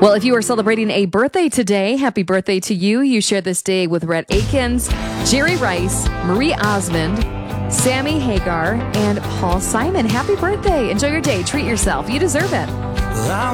Well, if you are celebrating a birthday today, happy birthday to you. You share this day with Rhett Akins, Jerry Rice, Marie Osmond, Sammy Hagar, and Paul Simon. Happy birthday. Enjoy your day. Treat yourself. You deserve it.